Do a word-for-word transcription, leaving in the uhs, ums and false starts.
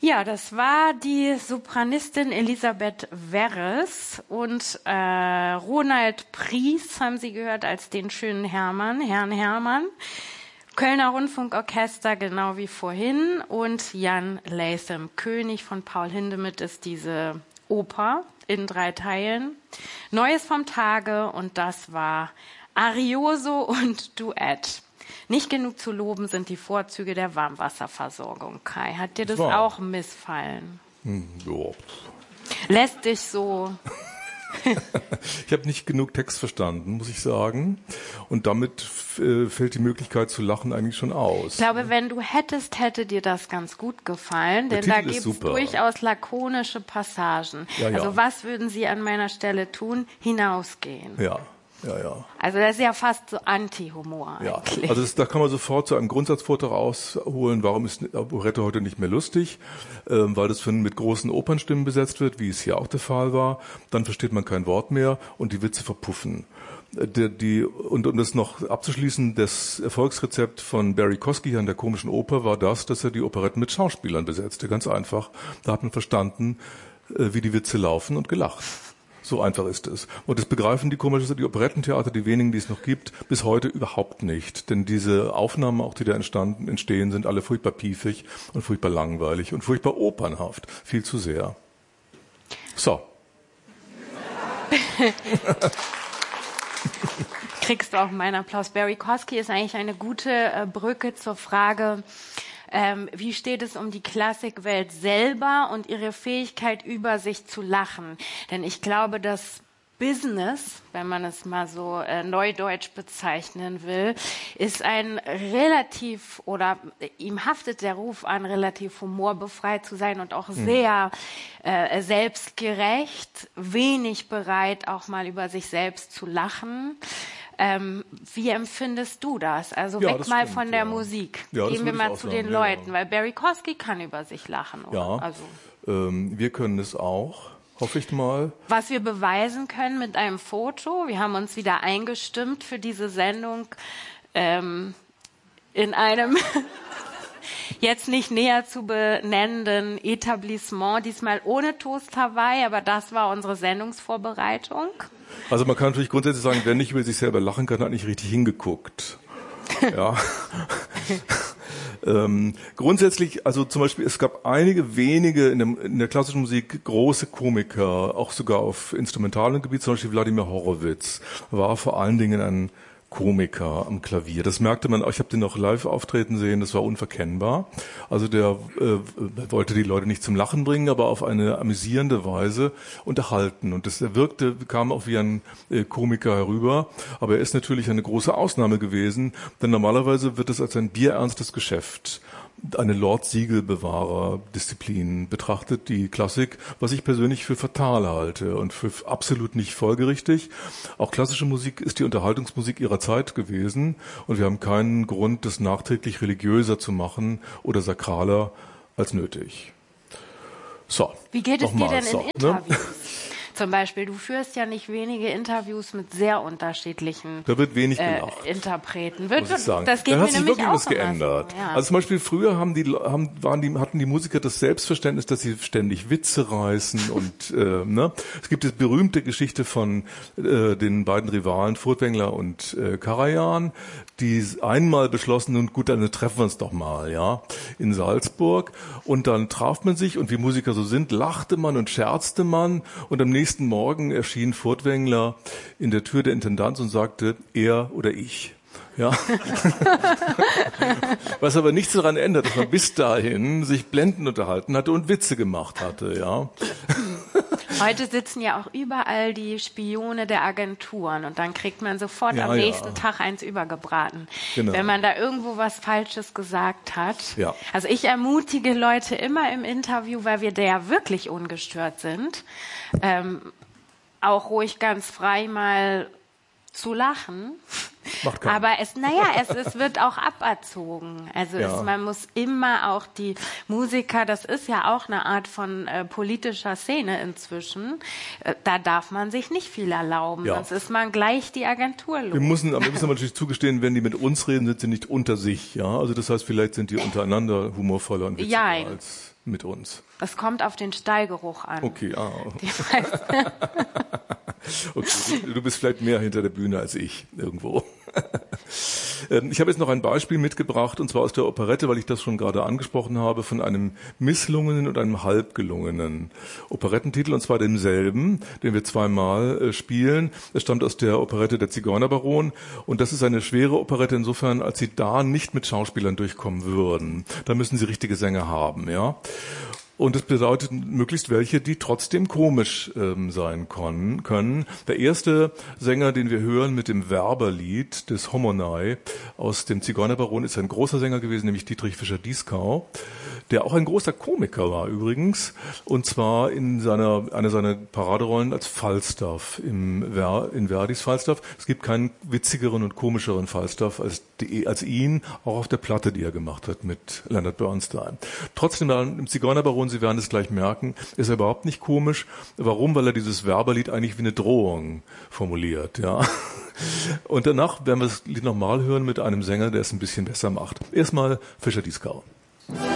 Ja, das war die Sopranistin Elisabeth Werres und äh, Ronald Pries haben Sie gehört als den schönen Hermann, Herrn Hermann. Kölner Rundfunkorchester, genau wie vorhin. Und Jan Latham, König von Paul Hindemith, ist diese Oper in drei Teilen. Neues vom Tage, und das war Arioso und Duett. Nicht genug zu loben sind die Vorzüge der Warmwasserversorgung. Kai, hat dir das Wow. auch missfallen? Hm, ja. Lässt dich so... Ich habe nicht genug Text verstanden, muss ich sagen. Und damit äh, fällt die Möglichkeit zu lachen eigentlich schon aus. Ich glaube, wenn du hättest, hätte dir das ganz gut gefallen, denn da gibt es durchaus lakonische Passagen. Ja, ja. Also was würden Sie an meiner Stelle tun? Hinausgehen. Ja, ja, ja. Also das ist ja fast so Anti-Humor Ja, eigentlich. also das, da kann man sofort zu einem Grundsatzvortrag ausholen, warum ist Operette heute nicht mehr lustig, ähm, weil das von, mit großen Opernstimmen besetzt wird, wie es hier auch der Fall war. Dann versteht man kein Wort mehr und die Witze verpuffen. Die, die, und um das noch abzuschließen, das Erfolgsrezept von Barry Kosky an der Komischen Oper war das, dass er die Operetten mit Schauspielern besetzte, ganz einfach. Da hat man verstanden, wie die Witze laufen und gelacht. So einfach ist es. Und das begreifen die komische, die Operettentheater, die wenigen, die es noch gibt, bis heute überhaupt nicht. Denn diese Aufnahmen, auch die da entstanden, entstehen, sind alle furchtbar piefig und furchtbar langweilig und furchtbar opernhaft. Viel zu sehr. So. Kriegst du auch meinen Applaus. Barry Kosky ist eigentlich eine gute äh, Brücke zur Frage, Ähm, wie steht es um die Klassikwelt selber und ihre Fähigkeit, über sich zu lachen? Denn ich glaube, das Business, wenn man es mal so äh, neudeutsch bezeichnen will, ist ein relativ, oder äh, ihm haftet der Ruf an, relativ humorbefreit zu sein und auch mhm. sehr äh, selbstgerecht, wenig bereit, auch mal über sich selbst zu lachen. Ähm, wie empfindest du das? Also ja, weg das mal stimmt, von der ja. Musik. Ja, Gehen wir mal zu sagen, den ja. Leuten, weil Barry Kosky kann über sich lachen. Oder? Ja, also, ähm, wir können es auch, hoffe ich mal. was wir beweisen können mit einem Foto, wir haben uns wieder eingestimmt für diese Sendung ähm, in einem jetzt nicht näher zu benennenden Etablissement, diesmal ohne Toast Hawaii, aber das war unsere Sendungsvorbereitung. Also man kann natürlich grundsätzlich sagen, wer nicht über sich selber lachen kann, hat nicht richtig hingeguckt. Ja. ähm, grundsätzlich, also zum Beispiel, es gab einige wenige in, dem, in der klassischen Musik große Komiker, auch sogar auf instrumentalem Gebiet, zum Beispiel Wladimir Horowitz, war vor allen Dingen ein Komiker am Klavier. Das merkte man, ich habe den noch live auftreten sehen, das war unverkennbar. Also der äh, wollte die Leute nicht zum Lachen bringen, aber auf eine amüsierende Weise unterhalten. Und das er wirkte, kam auch wie ein äh, Komiker herüber. Aber er ist natürlich eine große Ausnahme gewesen, denn normalerweise wird es als ein bierernstes Geschäft, eine Lord-Siegel-Bewahrer-Disziplin betrachtet, die Klassik, was ich persönlich für fatal halte und für absolut nicht folgerichtig. Auch klassische Musik ist die Unterhaltungsmusik ihrer Zeit gewesen und wir haben keinen Grund, das nachträglich religiöser zu machen oder sakraler als nötig. So. Wie geht es Nochmal, dir denn in so, Interviews? Ne? Zum Beispiel, du führst ja nicht wenige Interviews mit sehr unterschiedlichen da wird wenig äh, gelacht. Interpreten. Wird, Muss ich sagen. Das geht Dann mir hat sich nämlich wirklich auch was geändert. So, ja. Also zum Beispiel früher haben die, haben, waren die, hatten die Musiker das Selbstverständnis, dass sie ständig Witze reißen und äh, ne. Es gibt diese berühmte Geschichte von äh, den beiden Rivalen Furtwängler und äh, Karajan, die einmal beschlossen, nun gut, dann treffen wir uns doch mal, ja, in Salzburg. Und dann traf man sich und wie Musiker so sind, lachte man und scherzte man und am nächsten Morgen erschien Furtwängler in der Tür der Intendanz und sagte, er oder ich. Ja. Was aber nichts daran ändert, dass man bis dahin sich blendend unterhalten hatte und Witze gemacht hatte, ja. Heute sitzen ja auch überall die Spione der Agenturen und dann kriegt man sofort Ja, am nächsten ja. Tag eins übergebraten, Genau. wenn man da irgendwo was Falsches gesagt hat. Ja. Also ich ermutige Leute immer im Interview, weil wir da ja wirklich ungestört sind, ähm, auch ruhig ganz frei mal zu lachen. Macht keiner. Aber es, naja, es, es wird auch aberzogen. Also Ja. es, man muss immer auch die Musiker, das ist ja auch eine Art von äh, politischer Szene inzwischen, äh, da darf man sich nicht viel erlauben, Ja. sonst ist man gleich die Agentur los. Wir müssen, wir müssen aber natürlich zugestehen, wenn die mit uns reden, sind sie nicht unter sich. Ja, also das heißt, vielleicht sind die untereinander humorvoller und witziger Jein. als mit uns. Es kommt auf den Stallgeruch an. Okay, ah. Die meisten- Okay, du, du bist vielleicht mehr hinter der Bühne als ich irgendwo. Ähm, Ich habe jetzt noch ein Beispiel mitgebracht, und zwar aus der Operette, weil ich das schon gerade angesprochen habe, von einem misslungenen und einem halbgelungenen Operettentitel, und zwar demselben, den wir zweimal äh, spielen. Es stammt aus der Operette Der Zigeunerbaron, und das ist eine schwere Operette insofern, als sie da nicht mit Schauspielern durchkommen würden. Da müssen sie richtige Sänger haben, ja. Und das bedeutet möglichst welche, die trotzdem komisch ähm, sein können, können. Der erste Sänger, den wir hören mit dem Werberlied des Homonai aus dem Zigeunerbaron, ist ein großer Sänger gewesen, nämlich Dietrich Fischer-Dieskau, der auch ein großer Komiker war übrigens, und zwar in seiner einer seiner Paraderollen als Falstaff im Ver, in Verdis Falstaff. Es gibt keinen witzigeren und komischeren Falstaff als, die, als ihn, auch auf der Platte, die er gemacht hat mit Leonard Bernstein. Trotzdem im Zigeunerbaron, Sie werden es gleich merken, ist er überhaupt nicht komisch. Warum? Weil er dieses Werberlied eigentlich wie eine Drohung formuliert, ja. Und danach werden wir das Lied nochmal hören mit einem Sänger, der es ein bisschen besser macht. Erstmal Fischer-Dieskau.